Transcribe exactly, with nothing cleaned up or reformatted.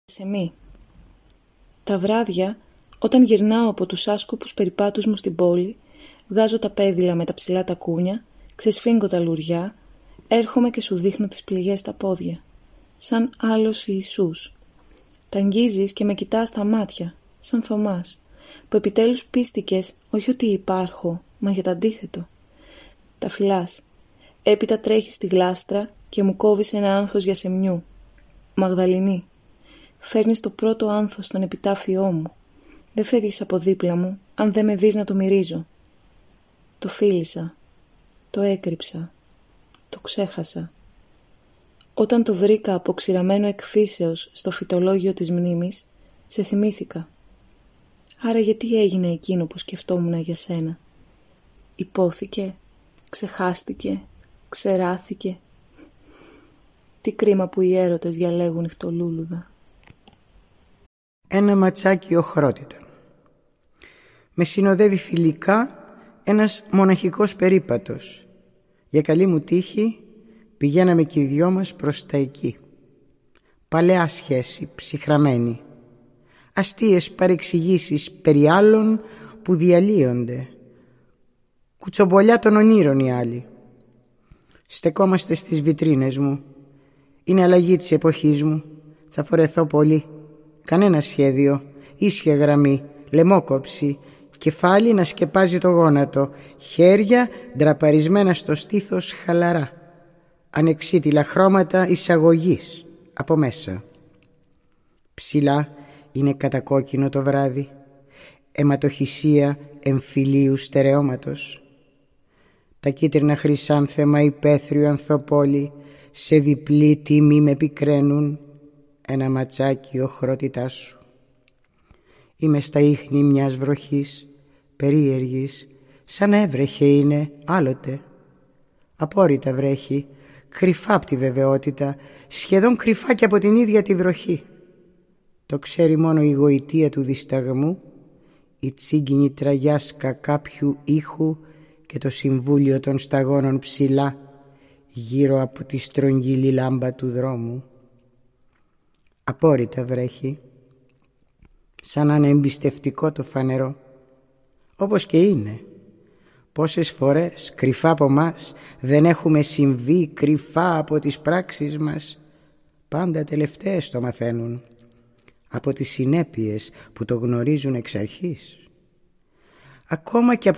σε μη. Τα βράδια, όταν γυρνάω από τους άσκοπους περιπάτους μου στην πόλη, βγάζω τα πέδιλα με τα ψηλά τακούνια, ξεσφίγγω τα λουριά, έρχομαι και σου δείχνω τις πληγές στα πόδια, σαν άλλος Ιησούς. Τα αγγίζεις και με κοιτάς στα μάτια, σαν Θωμάς, που επιτέλους πίστηκες όχι ότι υπάρχω, μα για το αντίθετο. Τα φυλάς. Έπειτα τρέχεις στη γλάστρα και μου κόβεις ένα άνθος για σεμνιού. Μαγδαληνή. Φέρνεις το πρώτο άνθος στον επιτάφιό μου. Δεν φεύγεις από δίπλα μου, αν δεν με δεις να το μυρίζω. Το φίλησα. Το έκρυψα. Το ξέχασα. Όταν το βρήκα αποξηραμένο εκφύσεως στο φυτολόγιο της μνήμης, σε θυμήθηκα. Άρα γιατί έγινε εκείνο που σκεφτόμουν για σένα? Υπόθηκε, ξεχάστηκε, ξεράθηκε. Τι κρίμα που οι έρωτες διαλέγουν νυχτολούλουδα. Ένα ματσάκι οχρότητα. Με συνοδεύει φιλικά ένας μοναχικός περίπατος. Για καλή μου τύχη πηγαίναμε και οι δυο μας προς τα εκεί. Παλαιά σχέση, ψυχραμένη. Αστείες παρεξηγήσεις περί άλλων που διαλύονται. Κουτσομπολιά των ονείρων οι άλλοι. Στεκόμαστε στις βιτρίνες μου. Είναι αλλαγή της εποχής μου. Θα φορεθώ πολύ. Κανένα σχέδιο. Ίσια γραμμή. Λαιμόκοψη. Κεφάλι να σκεπάζει το γόνατο. Χέρια ντραπαρισμένα στο στήθος χαλαρά. Ανεξίτηλα χρώματα εισαγωγής από μέσα. Ψηλά είναι κατακόκκινο το βράδυ. Αιματοχυσία εμφυλίου στερεώματος. Τα κίτρινα χρυσάνθεμα υπαίθριου ανθοπόλη σε διπλή τιμή με πικραίνουν. Ένα ματσάκι οχρότητάς σου. Είμαι στα ίχνη μιας βροχής περίεργης, σαν έβρεχε είναι άλλοτε. Απόρριτα βρέχει, κρυφά απ' τη βεβαιότητα, σχεδόν κρυφά και από την ίδια τη βροχή. Το ξέρει μόνο η γοητεία του δισταγμού, η τσίγκινη τραγιάσκα κάποιου ήχου και το συμβούλιο των σταγόνων ψηλά γύρω από τη στρογγυλή λάμπα του δρόμου. Απόρριτα βρέχει, σαν να είναι εμπιστευτικό το φανερό, όπως και είναι. Πόσες φορές κρυφά από μας δεν έχουμε συμβεί, κρυφά από τις πράξεις μας. Πάντα τελευταίες το μαθαίνουν, από τις συνέπειες που το γνωρίζουν εξ αρχής. Ακόμα και από